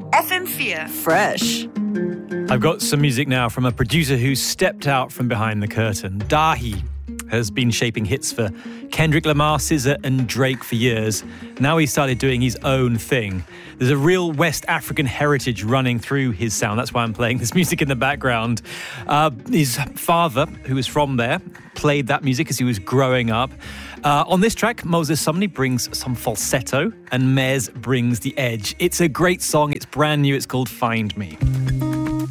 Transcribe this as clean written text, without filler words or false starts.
FM4 Fresh. I've got some music now from a producer who stepped out from behind the curtain. Dahi has been shaping hits for Kendrick Lamar, SZA and Drake for years. Now he started doing his own thing. There's a real West African heritage running through his sound. That's why I'm playing this music in the background. His father, who was from there, played that music as he was growing up. On this track, Moses Sumney brings some falsetto and Mez brings the edge. It's a great song. It's brand new. It's called Find Me.